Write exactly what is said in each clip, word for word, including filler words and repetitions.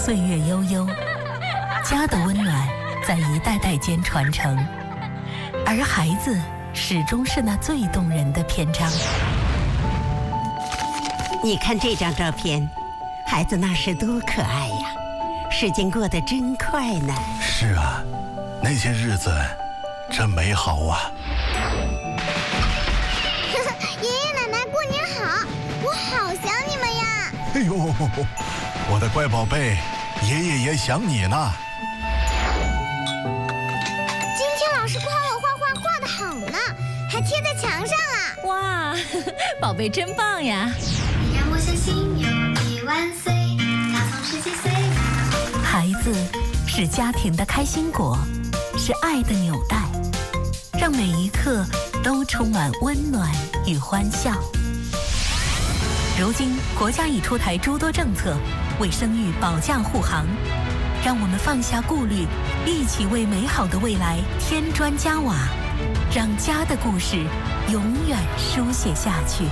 岁月悠悠，家的温暖在一代代间传承，而孩子始终是那最动人的篇章。 你看这张照片，孩子那时多可爱呀！时间过得真快呢。 是啊，那些日子真美好啊！ 爷爷奶奶过年好，我好想你们呀！ 哎呦，我的乖宝贝，爷爷也想你呢。 今天老师夸我画画画得好呢，还贴在墙上啊！ 哇，宝贝真棒呀！ 你让我相信有你万岁，他从十几岁。 孩子是家庭的开心果，是爱的纽带，让每一刻都充满温暖与欢笑。如今国家已出台诸多政策，为生育保驾护航，让我们放下顾虑，一起为美好的未来添砖加瓦，让家的故事永远书写下去。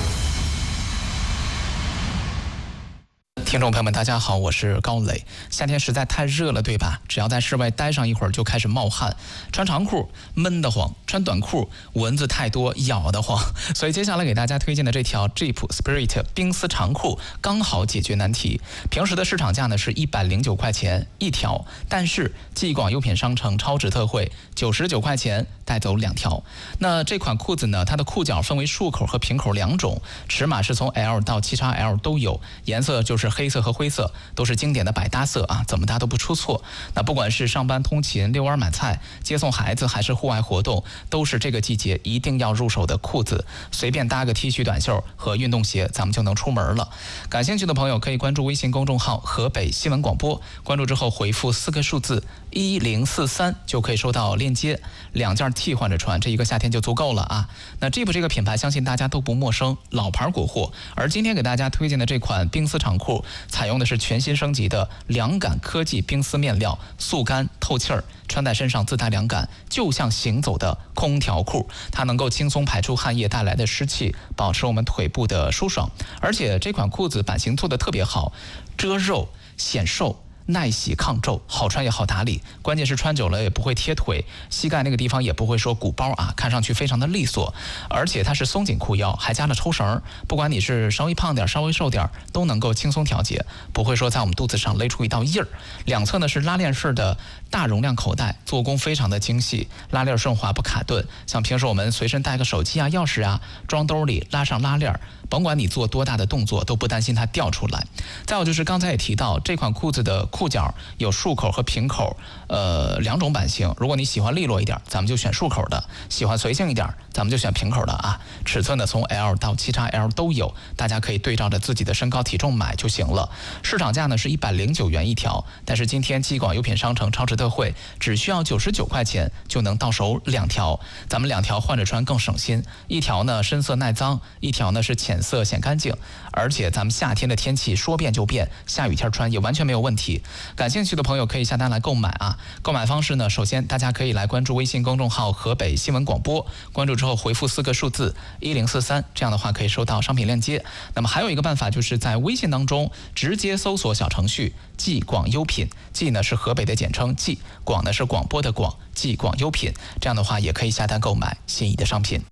听众朋友们，大家好，我是高磊。夏天实在太热了，对吧？只要在室外待上一会儿，就开始冒汗，穿长裤闷得慌，穿短裤蚊子太多咬得慌。所以接下来给大家推荐的这条 Jeep Spirit 冰丝长裤刚好解决难题。平时的市场价呢是一百零九块钱一条，但是继广优品商城超值特惠九十九块钱带走两条。那这款裤子呢，它的裤脚分为束口和平口两种，尺码是从 L 到 七 X L 都有，颜色就是黑色和灰色，都是经典的百搭色啊，怎么搭都不出错。那不管是上班通勤、遛弯买菜、接送孩子，还是户外活动，都是这个季节一定要入手的裤子。随便搭个 T 恤、短袖和运动鞋，咱们就能出门了。感兴趣的朋友可以关注微信公众号河北新闻广播，关注之后回复四个数字一零四三就可以收到链接，两件替换着穿，这一个夏天就足够了啊。那 Jeep 这个品牌相信大家都不陌生，老牌国货。而今天给大家推荐的这款冰丝长裤，采用的是全新升级的凉感科技冰丝面料，速干透气儿，穿在身上自带凉感，就像行走的空调裤。它能够轻松排出汗液带来的湿气，保持我们腿部的舒爽。而且这款裤子版型做得特别好，遮肉显瘦，耐洗抗皱，好穿也好打理，关键是穿久了也不会贴腿，膝盖那个地方也不会说鼓包啊，看上去非常的利索。而且它是松紧裤腰，还加了抽绳，不管你是稍微胖点稍微瘦点都能够轻松调节，不会说在我们肚子上勒出一道印儿。两侧呢是拉链式的大容量口袋，做工非常的精细，拉链顺滑不卡顿，像平时我们随身带个手机啊、钥匙啊，装兜里拉上拉链，甭管你做多大的动作都不担心它掉出来。再有就是刚才也提到，这款裤子的裤脚有束口和平口，呃，两种版型。如果你喜欢利落一点，咱们就选束口的；喜欢随性一点，咱们就选平口的啊。尺寸呢，从 L 到 七 X L 都有，大家可以对照着自己的身高体重买就行了。市场价呢是一百零九元一条，但是今天继广优品商城超值特惠，只需要九十九块钱就能到手两条。咱们两条换着穿更省心，一条呢深色耐脏，一条呢是浅色显干净。而且咱们夏天的天气说变就变，下雨天穿也完全没有问题。感兴趣的朋友可以下单来购买啊！购买方式呢，首先大家可以来关注微信公众号河北新闻广播，关注之后回复四个数字一零四三，这样的话可以收到商品链接。那么还有一个办法，就是在微信当中直接搜索小程序继广优品，继呢是河北的简称，继广呢是广播的广，继广优品，这样的话也可以下单购买心仪的商品。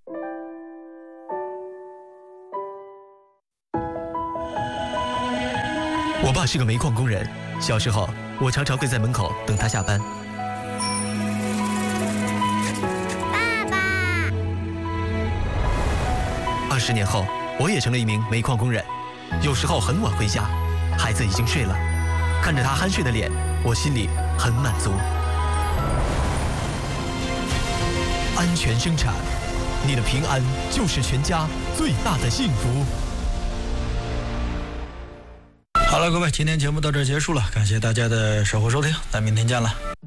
我爸是个煤矿工人，小时候我常常会在门口等他下班。 爸爸， 二十年后，我也成了一名煤矿工人，有时候很晚回家，孩子已经睡了，看着他酣睡的脸，我心里很满足。安全生产，你的平安就是全家最大的幸福。 好了，各位，今天节目到这儿结束了，感谢大家的守候收听，咱明天见了。